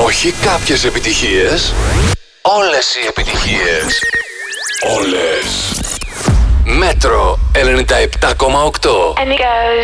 Όχι κάποιες επιτυχίες. Όλες οι επιτυχίες. Όλες. Μέτρο 97,8. And it goes.